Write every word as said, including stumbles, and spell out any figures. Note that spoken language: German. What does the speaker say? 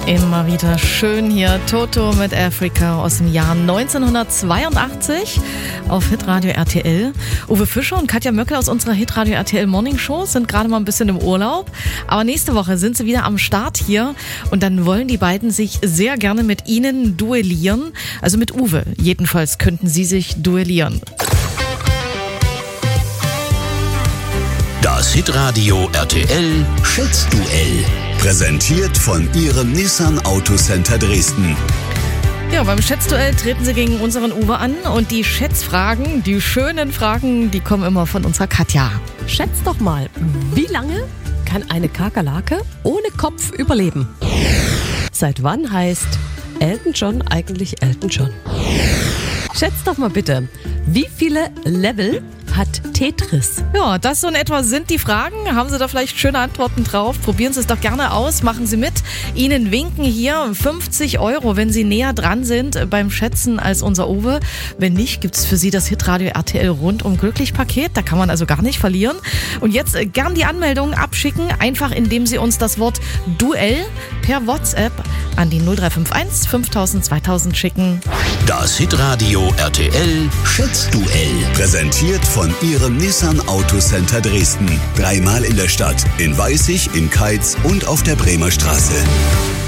Immer wieder schön hier. Toto mit Africa aus dem Jahr neunzehnhundertzweiundachtzig auf Hitradio R T L. Uwe Fischer und Katja Möckel aus unserer Hitradio R T L Morning Show sind gerade mal ein bisschen im Urlaub. Aber nächste Woche sind sie wieder am Start hier und dann wollen die beiden sich sehr gerne mit Ihnen duellieren. Also mit Uwe. Jedenfalls könnten sie sich duellieren. Das Hitradio R T L Schätzduell. Präsentiert von Ihrem Nissan Autocenter Dresden. Ja, beim Schätzduell treten sie gegen unseren Uwe an und die Schätzfragen, die schönen Fragen, die kommen immer von unserer Katja. Schätz doch mal, wie lange kann eine Kakerlake ohne Kopf überleben? Seit wann heißt Elton John eigentlich Elton John? Schätz doch mal bitte, wie viele Level hat Tetris? Ja, das so in etwa sind die Fragen. Haben Sie da vielleicht schöne Antworten drauf? Probieren Sie es doch gerne aus. Machen Sie mit. Ihnen winken hier fünfzig Euro, wenn Sie näher dran sind beim Schätzen als unser Uwe. Wenn nicht, gibt es für Sie das Hitradio R T L Rundum Glücklich Paket. Da kann man also gar nicht verlieren. Und jetzt gern die Anmeldung abschicken, einfach indem Sie uns das Wort Duell per WhatsApp an die null drei fünf eins fünftausend zweitausend schicken. Das Hitradio R T L Schätzduell. Präsentiert von Ihrem Nissan Autocenter Dresden. Dreimal in der Stadt, in Weißig, in Keitz und auf der Bremer Straße.